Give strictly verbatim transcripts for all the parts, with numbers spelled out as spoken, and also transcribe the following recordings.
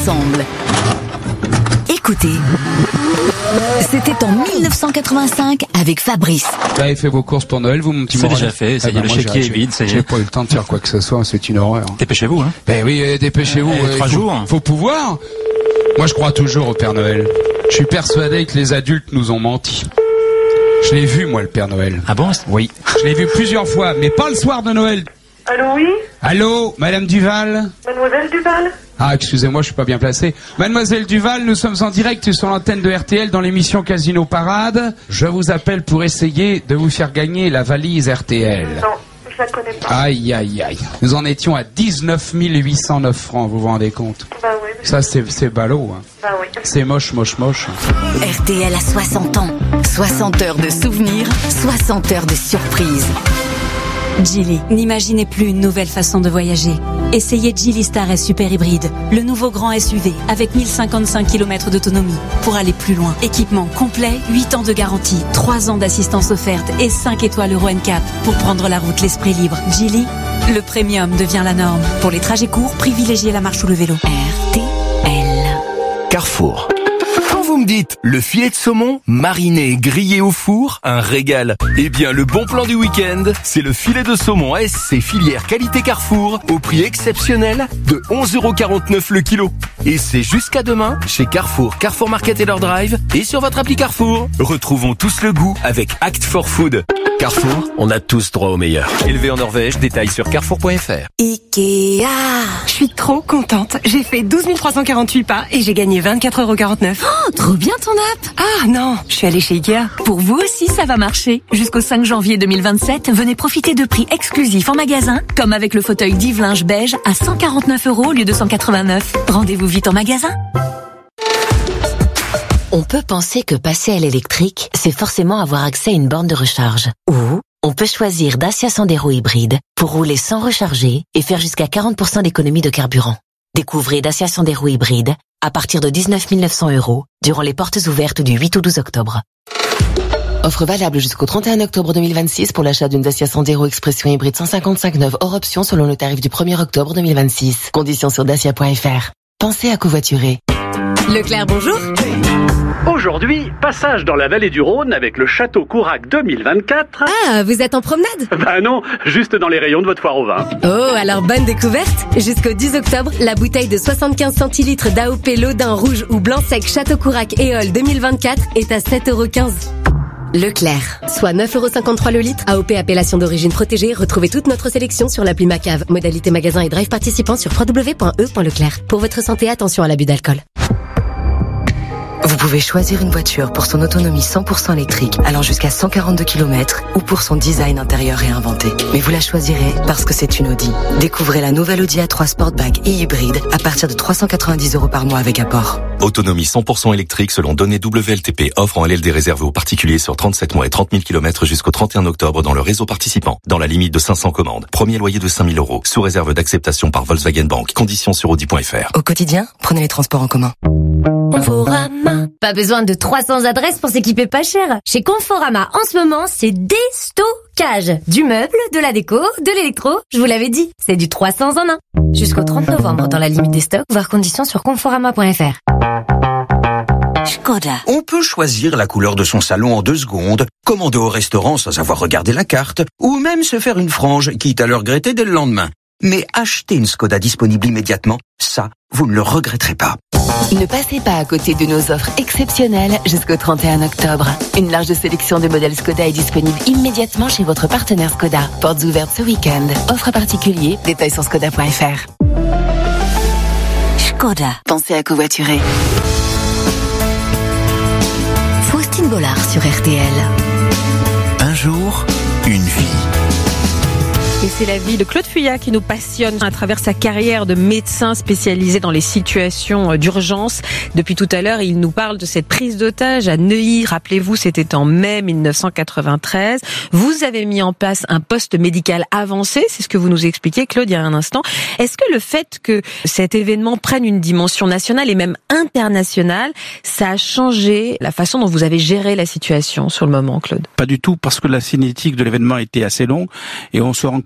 ensemble. Écoutez, c'était en dix-neuf cent quatre-vingt-cinq avec Fabrice. Vous avez fait vos courses pour Noël, vous, mon petit C'est Morel? déjà fait, ça y est, le chéquier est vide, ça y est. J'ai pas eu le temps de faire quoi que ce soit, c'est une horreur. Dépêchez-vous, hein. Ben oui, euh, dépêchez-vous. Euh, euh, trois faut, jours. Faut pouvoir. Moi, je crois toujours au Père Noël. Je suis persuadé que les adultes nous ont menti. Je l'ai vu, moi, le Père Noël. Ah bon? Oui. Je l'ai vu plusieurs fois, mais pas le soir de Noël. Allô, oui? Allô, Madame Duval? Mademoiselle Duval? Ah, excusez-moi, je suis pas bien placé. Mademoiselle Duval, nous sommes en direct sur l'antenne de R T L dans l'émission Casino Parade. Je vous appelle pour essayer de vous faire gagner la valise R T L. Non, je la connais pas. Aïe, aïe, aïe. Nous en étions à dix-neuf mille huit cent neuf francs, vous vous rendez compte? Bah oui. Mais... Ça, c'est, c'est ballot, hein. Bah oui. C'est moche, moche, moche. R T L a soixante ans. soixante heures de souvenirs, soixante heures de surprises. Geely, n'imaginez plus une nouvelle façon de voyager. Essayez Geely Star S Super Hybride, le nouveau grand S U V avec mille cinquante-cinq kilomètres d'autonomie pour aller plus loin. Équipement complet, huit ans de garantie, trois ans d'assistance offerte et cinq étoiles Euro N C A P pour prendre la route l'esprit libre. Geely, le premium devient la norme. Pour les trajets courts, privilégiez la marche ou le vélo. R T L. Carrefour. Quand vous me dites le filet de saumon, mariné, grillé au four, un régal. Eh bien, le bon plan du week-end, c'est le filet de saumon S C filière qualité Carrefour au prix exceptionnel de onze euros quarante-neuf le kilo. Et c'est jusqu'à demain chez Carrefour, Carrefour Market et leur drive et sur votre appli Carrefour. Retrouvons tous le goût avec Act for Food. Carrefour, on a tous droit au meilleur. Élevé en Norvège, détails sur carrefour point f r. Ikea. Je suis trop contente. J'ai fait douze mille trois cent quarante-huit pas et j'ai gagné vingt-quatre euros quarante-neuf. Oh, trop bien ton app. Ah non, je suis allée chez Ikea. Pour vous aussi, ça va marcher. Jusqu'au cinq janvier deux mille vingt-sept, venez profiter de prix exclusifs en magasin, comme avec le fauteuil Div Linge beige à cent quarante-neuf euros au lieu de cent quatre-vingt-neuf. Rendez-vous vite en magasin. On peut penser que passer à l'électrique, c'est forcément avoir accès à une borne de recharge. Ou on peut choisir Dacia Sandero hybride pour rouler sans recharger et faire jusqu'à quarante pour cent d'économie de carburant. Découvrez Dacia Sandero hybride à partir de dix-neuf mille neuf cents euros durant les portes ouvertes du huit au douze octobre. Offre valable jusqu'au trente et un octobre deux mille vingt-six pour l'achat d'une Dacia Sandero Expression hybride cent cinquante-cinq neuve hors option selon le tarif du premier octobre deux mille vingt-six. Conditions sur dacia point f r. Pensez à covoiturer. Leclerc, bonjour. Aujourd'hui, passage dans la vallée du Rhône avec le Château Courac deux mille vingt-quatre. Ah, vous êtes en promenade? Bah non, juste dans les rayons de votre foire au vin. Oh, alors bonne découverte. Jusqu'au dix octobre, la bouteille de soixante-quinze centilitres d'A O P Lodin rouge ou blanc sec Château Courac Éole deux mille vingt-quatre est à sept euros quinze. Leclerc, soit neuf euros cinquante-trois le litre, A O P appellation d'origine protégée. Retrouvez toute notre sélection sur l'appli Macave. Modalité magasin et drive participant sur w w w point e point leclerc. Pour votre santé, attention à l'abus d'alcool. Vous pouvez choisir une voiture pour son autonomie cent pour cent électrique allant jusqu'à cent quarante-deux kilomètres ou pour son design intérieur réinventé. Mais vous la choisirez parce que c'est une Audi. Découvrez la nouvelle Audi A trois Sportback et hybride à partir de trois cent quatre-vingt-dix euros par mois avec apport. Autonomie cent pour cent électrique selon données W L T P. Offre en L L D réservée aux particuliers sur trente-sept mois et trente mille kilomètres jusqu'au trente et un octobre dans le réseau participant. Dans la limite de cinq cents commandes. Premier loyer de cinq mille euros. Sous réserve d'acceptation par Volkswagen Bank. Conditions sur audi point f r. Au quotidien, prenez les transports en commun. Conforama. Pas besoin de trois cents adresses pour s'équiper pas cher. Chez Conforama, en ce moment, c'est déstockage. Du meuble, de la déco, de l'électro. Je vous l'avais dit, c'est du trois cents en un. Jusqu'au trente novembre dans la limite des stocks, voir conditions sur conforama point f r. Skoda. On peut choisir la couleur de son salon en deux secondes, commander au restaurant sans avoir regardé la carte, ou même se faire une frange, quitte à le regretter dès le lendemain. Mais acheter une Skoda disponible immédiatement, ça, vous ne le regretterez pas. Ne passez pas à côté de nos offres exceptionnelles jusqu'au trente et un octobre. Une large sélection de modèles Skoda est disponible immédiatement chez votre partenaire Skoda. Portes ouvertes ce week-end. Offre particulier, détails sur skoda point f r. Skoda. Pensez à covoiturer. Faustine Bollard sur R T L. Un jour, une vie. Et c'est la vie de Claude Fuyat qui nous passionne à travers sa carrière de médecin spécialisé dans les situations d'urgence. Depuis tout à l'heure, il nous parle de cette prise d'otage à Neuilly. Rappelez-vous, c'était en mai mille neuf cent quatre-vingt-treize. Vous avez mis en place un poste médical avancé, c'est ce que vous nous expliquiez, Claude, il y a un instant. Est-ce que le fait que cet événement prenne une dimension nationale et même internationale, ça a changé la façon dont vous avez géré la situation sur le moment, Claude? Pas du tout, parce que la cinétique de l'événement était assez longue et on se rend compte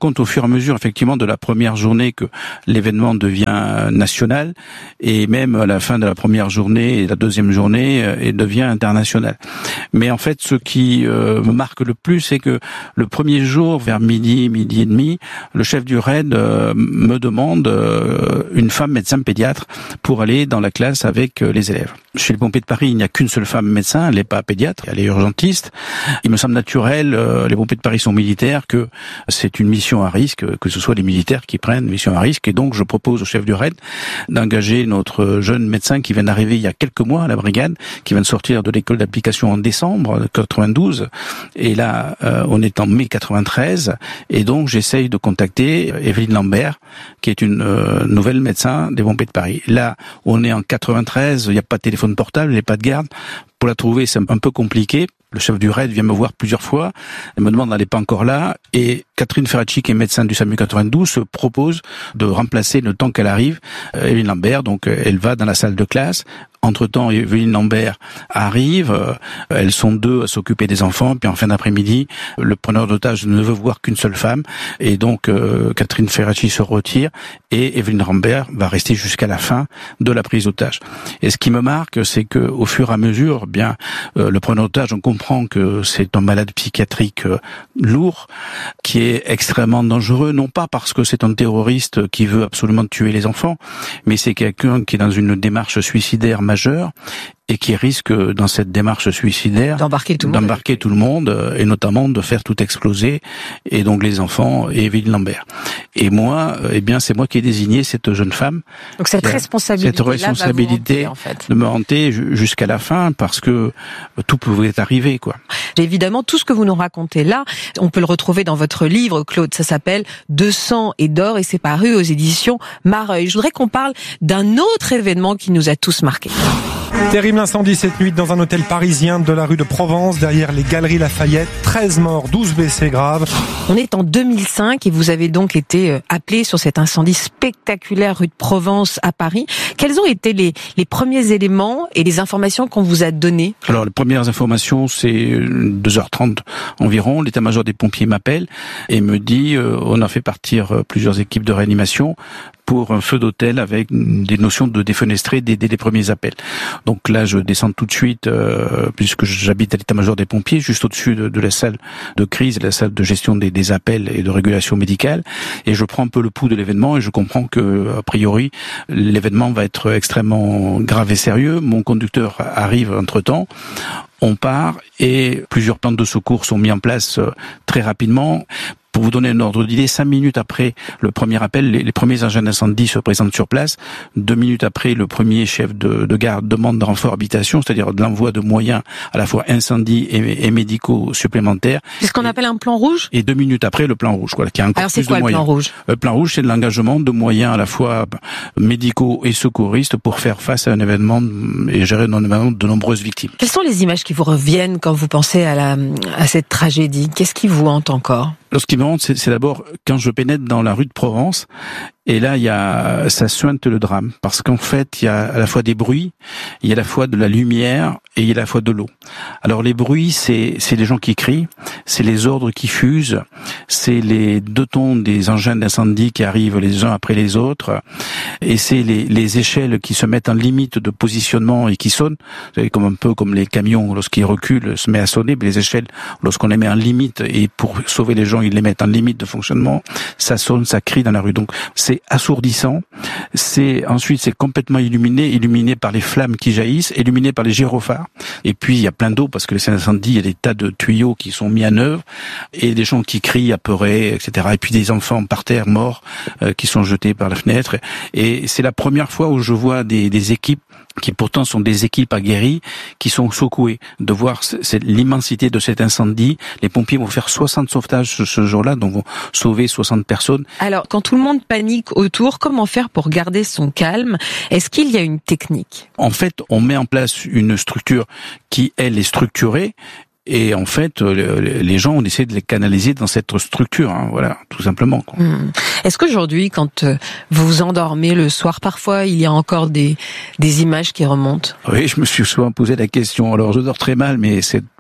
compte au fur et à mesure, effectivement, de la première journée que l'événement devient national, et même à la fin de la première journée et la deuxième journée, il devient international. Mais en fait, ce qui euh, me marque le plus, c'est que le premier jour, vers midi, midi et demi, le chef du raid euh, me demande euh, une femme médecin pédiatre pour aller dans la classe avec euh, les élèves. Chez les pompiers de Paris, il n'y a qu'une seule femme médecin, elle n'est pas pédiatre, elle est urgentiste. Il me semble naturel, euh, les pompiers de Paris sont militaires, que c'est une mission à risque, que ce soit les militaires qui prennent une mission à risque. Et donc, je propose au chef du raid d'engager notre jeune médecin qui vient d'arriver il y a quelques mois à la brigade, qui vient de sortir de l'école d'application en décembre quatre-vingt-douze. Et là, euh, on est en mai quatre-vingt-treize. Et donc, j'essaye de contacter Evelyne Lambert, qui est une euh, nouvelle médecin des pompiers de Paris. Là, on est en quatre-vingt-treize, il n'y a pas de téléphone portable, il n'y a pas de garde. Pour la trouver, c'est un peu compliqué. Le chef du raid vient me voir plusieurs fois. Elle me demande, elle n'est pas encore là. Et Catherine Ferracci, qui est médecin du SAMU quatre-vingt-douze, se propose de remplacer le temps qu'elle arrive euh, Evelyne Lambert. Donc, euh, elle va dans la salle de classe. Entre-temps, Evelyne Lambert arrive. Euh, elles sont deux à s'occuper des enfants. Puis en fin d'après-midi, le preneur d'otage ne veut voir qu'une seule femme. Et donc, euh, Catherine Ferracci se retire. Et Evelyne Lambert va rester jusqu'à la fin de la prise d'otage. Et ce qui me marque, c'est que au fur et à mesure, bien, euh, le preneur d'otage, on comprend que c'est un malade psychiatrique euh, lourd, qui est extrêmement dangereux, non pas parce que c'est un terroriste qui veut absolument tuer les enfants, mais c'est quelqu'un qui est dans une démarche suicidaire majeure et qui risque, dans cette démarche suicidaire, d'embarquer tout le monde, d'embarquer tout le monde, et notamment de faire tout exploser, et donc les enfants et Evelyne Lambert. Et moi, eh bien, c'est moi qui ai désigné cette jeune femme. Donc cette responsabilité, cette responsabilité hanter, en fait. de me hanter jusqu'à la fin, parce que tout pouvait arriver, quoi. Évidemment, tout ce que vous nous racontez là, on peut le retrouver dans votre livre, Claude. Ça s'appelle De sang et d'or, et c'est paru aux éditions Mareuil. Je voudrais qu'on parle d'un autre événement qui nous a tous marqués. Terrible incendie cette nuit dans un hôtel parisien de la rue de Provence, derrière les Galeries Lafayette. treize morts, douze blessés graves. On est en deux mille cinq et vous avez donc été appelé sur cet incendie spectaculaire rue de Provence à Paris. Quels ont été les, les premiers éléments et les informations qu'on vous a données? Alors, les premières informations, c'est deux heures trente environ. L'état-major des pompiers m'appelle et me dit euh, on a fait partir euh, plusieurs équipes de réanimation pour un feu d'hôtel avec des notions de défenestrer dès, dès les premiers appels. Donc là, je descends tout de suite, euh, puisque j'habite à l'état-major des pompiers, juste au-dessus de, de la salle de crise, la salle de gestion des, des appels et de régulation médicale, et je prends un peu le pouls de l'événement et je comprends que, a priori, l'événement va être extrêmement grave et sérieux. Mon conducteur arrive entre-temps. On part et plusieurs plans de secours sont mis en place très rapidement. Pour vous donner un ordre d'idée, cinq minutes après le premier appel, les, les premiers engins d'incendie se présentent sur place. Deux minutes après, le premier chef de, de garde demande de renfort habitation, c'est-à-dire de l'envoi de moyens à la fois incendie et, et médicaux supplémentaires. C'est ce qu'on appelle un plan rouge? Et deux minutes après, le plan rouge, voilà, qui a encore Alors plus c'est quoi de le moyens. plan rouge? Le plan rouge, c'est de l'engagement de moyens à la fois médicaux et secouristes pour faire face à un événement et gérer un événement de nombreuses victimes. Quelles sont les images qui vous reviennent quand vous pensez à, la, à cette tragédie? Qu'est-ce qui vous hante encore? Alors, ce qui me hante, c'est, c'est d'abord quand je pénètre dans la rue de Provence, et là, il y a, ça suinte le drame, parce qu'en fait, il y a à la fois des bruits, il y a à la fois de la lumière et il y a à la fois de l'eau. Alors les bruits, c'est, c'est les gens qui crient, c'est les ordres qui fusent, c'est les deux tons des engins d'incendie qui arrivent les uns après les autres, et c'est les, les échelles qui se mettent en limite de positionnement et qui sonnent. Vous savez, comme un peu comme les camions, lorsqu'ils reculent, se met à sonner, mais les échelles, lorsqu'on les met en limite, et pour sauver les gens, ils les mettent en limite de fonctionnement, ça sonne, ça crie dans la rue. Donc c'est assourdissant. C'est ensuite c'est complètement illuminé, illuminé par les flammes qui jaillissent, illuminé par les gyrophares. Et puis il y a plein d'eau parce que les incendies, il y a des tas de tuyaux qui sont mis en œuvre et des gens qui crient, apeurés, et cetera. Et puis des enfants par terre morts euh, qui sont jetés par la fenêtre. Et c'est la première fois où je vois des, des équipes qui pourtant sont des équipes aguerries, qui sont secouées de voir c'est l'immensité de cet incendie. Les pompiers vont faire soixante sauvetages ce, ce jour-là, donc vont sauver soixante personnes. Alors, quand tout le monde panique autour, comment faire pour garder son calme? Est-ce qu'il y a une technique? En fait, on met en place une structure qui, elle, est structurée. Et en fait, les gens, on essaie de les canaliser dans cette structure, hein, voilà, tout simplement. Quoi. Mmh. Est-ce qu'aujourd'hui, quand vous vous endormez le soir, parfois, il y a encore des, des images qui remontent? Oui, je me suis souvent posé la question. Alors, je dors très mal, mais c'est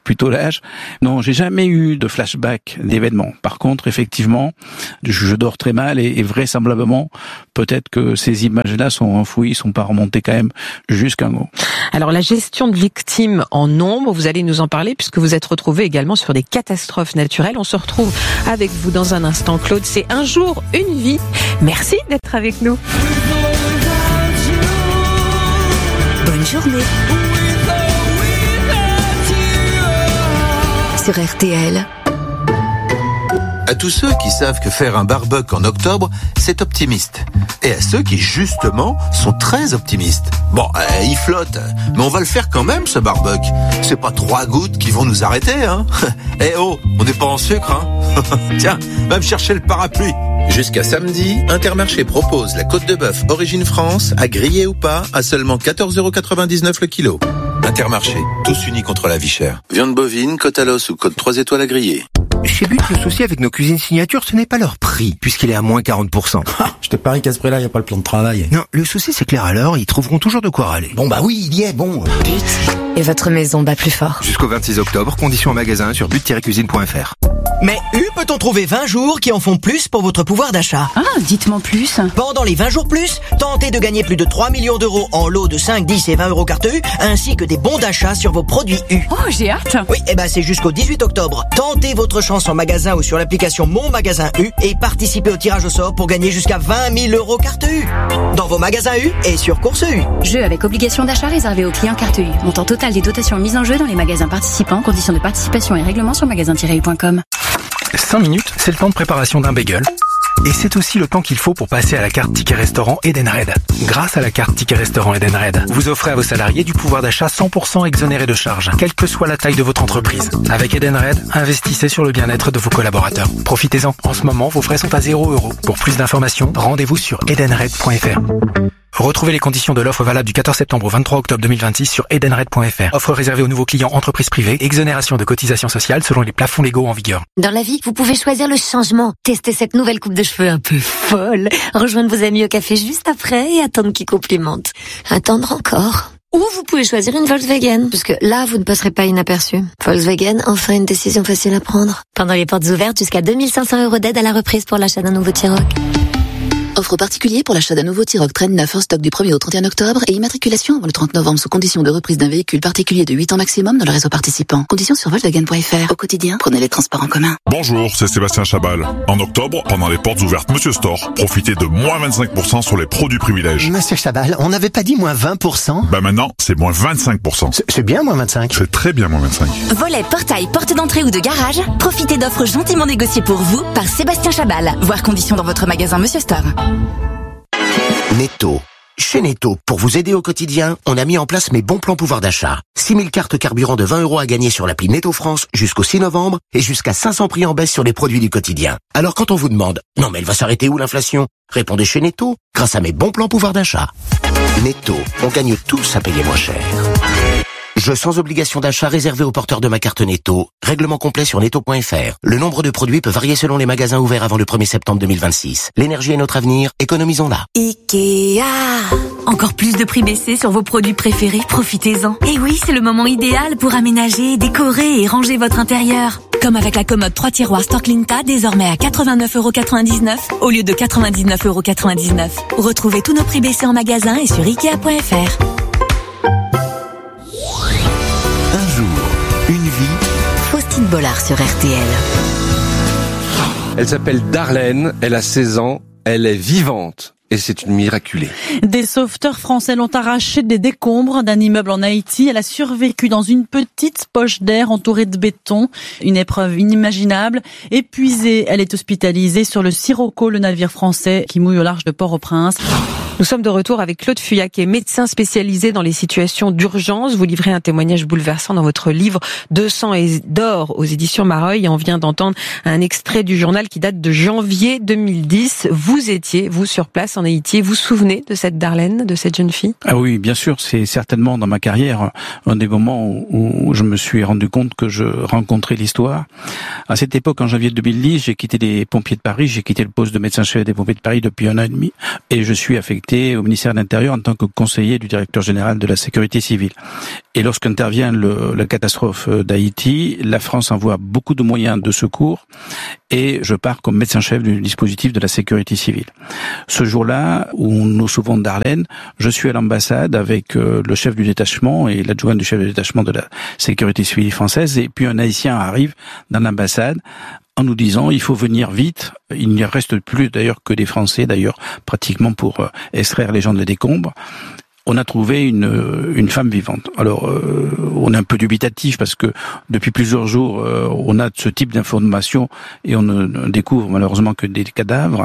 plutôt l'âge. Non, j'ai jamais eu de flashback d'événements. Par contre, effectivement, je dors très mal et, et vraisemblablement, peut-être que ces images-là sont enfouies, sont pas remontées quand même jusqu'à un moment. Alors, la gestion de victimes en nombre, vous allez nous en parler puisque vous êtes retrouvé également sur des catastrophes naturelles. On se retrouve avec vous dans un instant, Claude. C'est Un jour, une vie. Merci d'être avec nous. Bonne journée. Sur R T L. À tous ceux qui savent que faire un barbecue en octobre, c'est optimiste. Et à ceux qui, justement, sont très optimistes. Bon, euh, il flotte, mais on va le faire quand même, ce barbecue. C'est pas trois gouttes qui vont nous arrêter, hein. Eh oh, on n'est pas en sucre, hein. Tiens, va me chercher le parapluie. Jusqu'à samedi, Intermarché propose la côte de bœuf Origine France, à griller ou pas, à seulement quatorze euros quatre-vingt-dix-neuf le kilo. Intermarché, tous unis contre la vie chère. Viande bovine, côte à l'os ou côte trois étoiles à griller. Chez But, le souci avec nos cuisines signatures, ce n'est pas leur prix, puisqu'il est à moins quarante pour cent. Ah, je te parie qu'à ce prix-là, il n'y a pas le plan de travail. Non, le souci, c'est que les râleurs, ils trouveront toujours de quoi râler. Bon bah oui, il y est, bon. But. Et votre maison bat plus fort. Jusqu'au vingt-six octobre, conditions en magasin sur but tiret cuisine point f r. Mais U peut-on trouver vingt jours qui en font plus pour votre pouvoir d'achat? Ah, dites-moi plus. Pendant les vingt jours plus, tentez de gagner plus de trois millions d'euros en lots de cinq, dix et vingt euros carte U, ainsi que des bons d'achat sur vos produits U. Oh, j'ai hâte. Oui, et ben c'est jusqu'au dix-huit octobre. Tentez votre chance en magasin ou sur l'application Mon Magasin U et participez au tirage au sort pour gagner jusqu'à vingt mille euros carte U. Dans vos magasins U et sur Course U. Jeu avec obligation d'achat réservé aux clients carte U. Montant total des dotations mises en jeu dans les magasins participants. Conditions de participation et règlements sur magasin tiret u point com. cinq minutes, c'est le temps de préparation d'un bagel. Et c'est aussi le temps qu'il faut pour passer à la carte Ticket Restaurant Edenred. Grâce à la carte Ticket Restaurant Edenred, vous offrez à vos salariés du pouvoir d'achat cent pour cent exonéré de charges, quelle que soit la taille de votre entreprise. Avec Edenred, investissez sur le bien-être de vos collaborateurs. Profitez-en. En ce moment, vos frais sont à zéro euro. Pour plus d'informations, rendez-vous sur edenred point f r. Retrouvez les conditions de l'offre valable du quatorze septembre au vingt-trois octobre deux mille vingt-six sur edenred point f r. Offre réservée aux nouveaux clients entreprises privées, exonération de cotisations sociales selon les plafonds légaux en vigueur. Dans la vie, vous pouvez choisir le changement. Testez cette nouvelle coupe de cheveux un peu folle. Rejoindre vos amis au café juste après et attendre qu'ils complimentent. Attendre encore. Ou vous pouvez choisir une Volkswagen, parce que là, vous ne passerez pas inaperçu. Volkswagen, enfin une décision facile à prendre. Pendant les portes ouvertes, jusqu'à deux mille cinq cents euros d'aide à la reprise pour l'achat d'un nouveau T-Roc. Offre particulier pour l'achat d'un nouveau T-Roc Traîne neuf en stock du premier au trente et un octobre et immatriculation avant le trente novembre sous condition de reprise d'un véhicule particulier de huit ans maximum dans le réseau participant. Conditions sur Volkswagen point f r. Au quotidien, prenez les transports en commun. Bonjour, c'est Sébastien Chabal. En octobre, pendant les portes ouvertes Monsieur Store, profitez de moins vingt-cinq pour cent sur les produits privilèges. Monsieur Chabal, on n'avait pas dit moins vingt pour cent? Bah maintenant, c'est moins vingt-cinq pour cent. C'est bien moins vingt-cinq. C'est très bien moins vingt-cinq. Volet, portail, porte d'entrée ou de garage, profitez d'offres gentiment négociées pour vous par Sébastien Chabal. Voir conditions dans votre magasin Monsieur Store. Netto. Chez Netto, pour vous aider au quotidien, on a mis en place mes bons plans pouvoir d'achat. six mille cartes carburant de vingt euros à gagner sur l'appli Netto France jusqu'au six novembre et jusqu'à cinq cents prix en baisse sur les produits du quotidien. Alors quand on vous demande « Non mais elle va s'arrêter où l'inflation ?» Répondez chez Netto, grâce à mes bons plans pouvoir d'achat. Netto, on gagne tous à payer moins cher. Jeu sans obligation d'achat réservé aux porteurs de ma carte Netto. Règlement complet sur netto point f r. Le nombre de produits peut varier selon les magasins ouverts avant le premier septembre deux mille vingt-six. L'énergie est notre avenir, économisons-la. Ikea. Encore plus de prix baissés sur vos produits préférés, profitez-en. Et oui, c'est le moment idéal pour aménager, décorer et ranger votre intérieur. Comme avec la commode trois tiroirs Storklinta, désormais à quatre-vingt-neuf euros quatre-vingt-dix-neuf au lieu de quatre-vingt-dix-neuf euros quatre-vingt-dix-neuf. Retrouvez tous nos prix baissés en magasin et sur ikea point f r. Un jour, une vie. Faustine Bollard sur R T L. Elle s'appelle Darlène, elle a seize ans, elle est vivante. Et c'est une miraculée. Des sauveteurs français l'ont arrachée des décombres d'un immeuble en Haïti. Elle a survécu dans une petite poche d'air entourée de béton. Une épreuve inimaginable. Épuisée, elle est hospitalisée sur le Sirocco, le navire français qui mouille au large de Port-au-Prince. Nous sommes de retour avec Claude Fuyat, qui est médecin spécialisé dans les situations d'urgence. Vous livrez un témoignage bouleversant dans votre livre deux sang et d'or aux éditions Mareuil. Et on vient d'entendre un extrait du journal qui date de janvier deux mille dix. Vous étiez, vous, sur place en Haïti. Vous vous souvenez de cette Darlène, de cette jeune fille? Ah oui, bien sûr. C'est certainement dans ma carrière un des moments où je me suis rendu compte que je rencontrais l'histoire. À cette époque, en janvier deux mille dix, j'ai quitté les pompiers de Paris. J'ai quitté le poste de médecin-chef des pompiers de Paris depuis un an et demi. Et je suis affecté j'étais au ministère de l'Intérieur en tant que conseiller du directeur général de la sécurité civile. Et lorsqu'intervient le, la catastrophe d'Haïti, la France envoie beaucoup de moyens de secours et je pars comme médecin-chef du dispositif de la sécurité civile. Ce jour-là, où nous sauvons Darlene, je suis à l'ambassade avec euh, le chef du détachement et l'adjoint du chef du détachement de la sécurité civile française, et puis un Haïtien arrive dans l'ambassade en nous disant il faut venir vite. Il n'y reste plus d'ailleurs que des Français d'ailleurs pratiquement pour euh, extraire les gens des décombres. On a trouvé une, une femme vivante. Alors, euh, on est un peu dubitatif parce que depuis plusieurs jours, euh, on a ce type d'informations et on ne découvre malheureusement que des cadavres.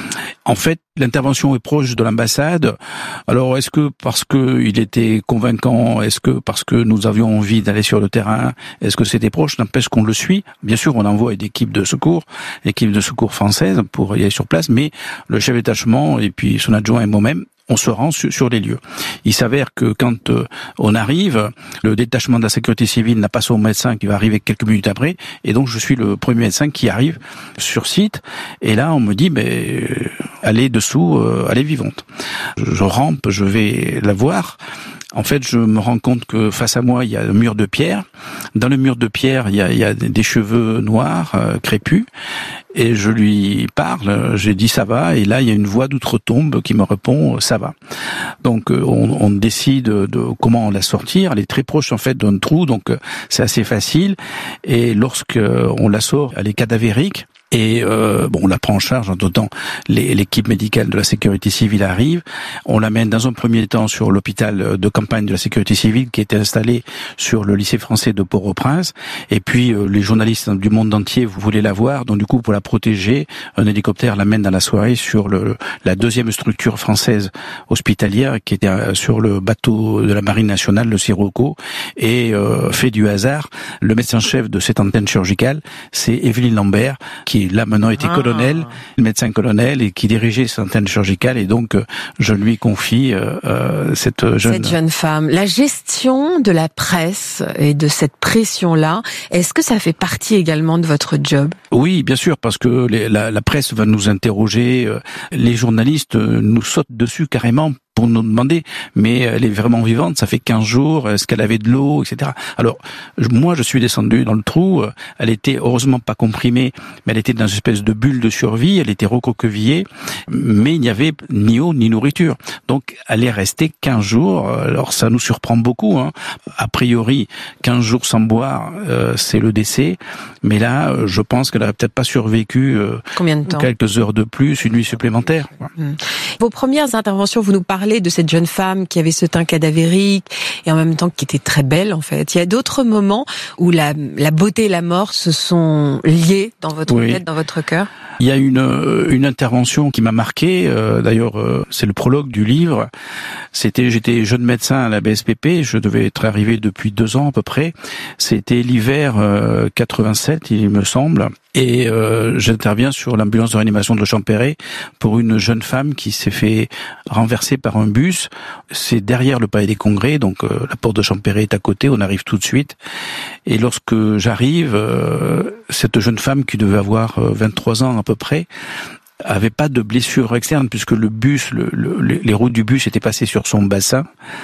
En fait, l'intervention est proche de l'ambassade. Alors, est-ce que parce que il était convaincant, est-ce que parce que nous avions envie d'aller sur le terrain, est-ce que c'était proche? N'empêche qu'on le suit. Bien sûr, on envoie une équipe de secours, équipe de secours française pour y aller sur place, mais le chef de détachement et puis son adjoint et moi-même, on se rend sur, sur les lieux. Il s'avère que quand euh, on arrive, le détachement de la sécurité civile n'a pas son médecin qui va arriver quelques minutes après, et donc je suis le premier médecin qui arrive sur site, et là on me dit, mais elle est dessous, euh, elle est vivante. Je, je rampe, je vais la voir. En fait, je me rends compte que face à moi, il y a un mur de pierre. Dans le mur de pierre, il y a, il y a des cheveux noirs, euh, crépus. Et je lui parle, j'ai dit ça va. Et là, il y a une voix d'outre-tombe qui me répond ça va. Donc, euh, on, on décide de comment la sortir. Elle est très proche en fait d'un trou, donc euh, c'est assez facile. Et lorsque on la sort, elle est cadavérique. Et euh, bon, on la prend en charge. En tout temps, les, l'équipe médicale de la sécurité civile arrive. On l'amène dans un premier temps sur l'hôpital de campagne de la sécurité civile qui était installé sur le lycée français de Port-au-Prince. Et puis euh, les journalistes du monde entier voulaient la voir. Donc du coup, pour la protéger, un hélicoptère l'amène dans la soirée sur le, la deuxième structure française hospitalière qui était sur le bateau de la Marine nationale, le Sirocco. Et euh, fait du hasard, le médecin-chef de cette antenne chirurgicale, c'est Evelyne Lambert, qui qui là maintenant était ah. colonel, médecin colonel, et qui dirigeait cette antenne chirurgicale, et donc euh, je lui confie euh, cette jeune... Cette jeune femme. La gestion de la presse et de cette pression-là, est-ce que ça fait partie également de votre job? Oui, bien sûr, parce que les, la, la presse va nous interroger, euh, les journalistes euh, nous sautent dessus carrément pour nous demander, mais elle est vraiment vivante, ça fait quinze jours, est-ce qu'elle avait de l'eau, et cetera. Alors, moi, je suis descendu dans le trou, elle était heureusement pas comprimée, mais elle était dans une espèce de bulle de survie, elle était recroquevillée, mais il n'y avait ni eau ni nourriture. Donc, elle est restée quinze jours, alors ça nous surprend beaucoup, hein. A priori, quinze jours sans boire, euh, c'est le décès, mais là, je pense qu'elle n'aurait peut-être pas survécu euh, Combien de temps? Quelques heures de plus, une nuit supplémentaire. Mmh. Vos premières interventions, vous nous parlez de cette jeune femme qui avait ce teint cadavérique et en même temps qui était très belle en fait. Il y a d'autres moments où la, la beauté et la mort se sont liées dans votre oui. tête, dans votre cœur? Il y a une, une intervention qui m'a marqué, euh, d'ailleurs euh, c'est le prologue du livre. C'était, j'étais jeune médecin à la B S P P, je devais être arrivé depuis deux ans à peu près. C'était l'hiver euh, quatre-vingt-sept, il me semble. Et euh, j'interviens sur l'ambulance de réanimation de Champéret pour une jeune femme qui s'est fait renverser par un bus. C'est derrière le palais des congrès, donc euh, la porte de Champéret est à côté, on arrive tout de suite. Et lorsque j'arrive, euh, cette jeune femme qui devait avoir euh, vingt-trois ans à peu près, avait pas de blessure externe puisque le bus, le, le, les roues du bus étaient passées sur son bassin.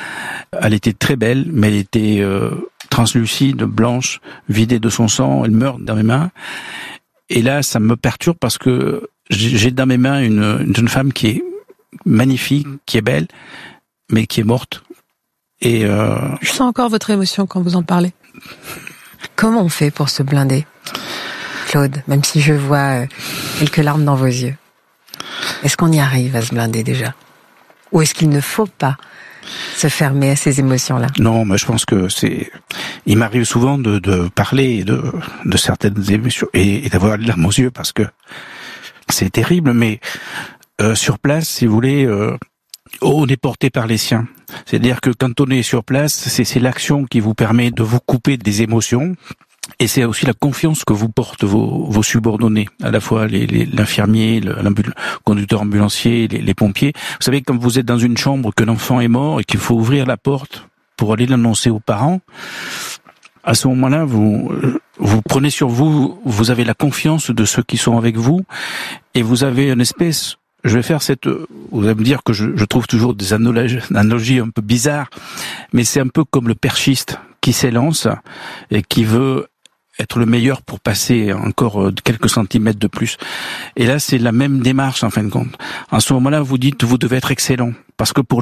Elle était très belle, mais elle était euh, translucide, blanche, vidée de son sang. Elle meurt dans mes mains. Et là, ça me perturbe parce que j'ai dans mes mains une, une jeune femme qui est magnifique, qui est belle, mais qui est morte. Et euh... je sens encore votre émotion quand vous en parlez. Comment on fait pour se blinder, Claude, même si je vois quelques larmes dans vos yeux? Est-ce qu'on y arrive à se blinder déjà? Ou est-ce qu'il ne faut pas se fermer à ces émotions-là? Non, mais je pense que c'est... Il m'arrive souvent de, de parler de, de certaines émotions et, et d'avoir les larmes aux yeux parce que c'est terrible, mais euh, sur place, si vous voulez, euh, on est porté par les siens. C'est-à-dire que quand on est sur place, c'est, c'est l'action qui vous permet de vous couper des émotions. Et c'est aussi la confiance que vous portent vos, vos subordonnés, à la fois les, les, l'infirmier, le l'ambul- conducteur ambulancier, les, les pompiers. Vous savez, quand vous êtes dans une chambre, que l'enfant est mort et qu'il faut ouvrir la porte pour aller l'annoncer aux parents, à ce moment-là, vous vous prenez sur vous, vous avez la confiance de ceux qui sont avec vous, et vous avez une espèce je vais faire cette, vous allez me dire que je, je trouve toujours des analogies, analogies un peu bizarres, mais c'est un peu comme le perchiste qui s'élance et qui veut être le meilleur pour passer encore quelques centimètres de plus. Et là, c'est la même démarche en fin de compte. En ce moment-là, vous dites, vous devez être excellent. Parce que pour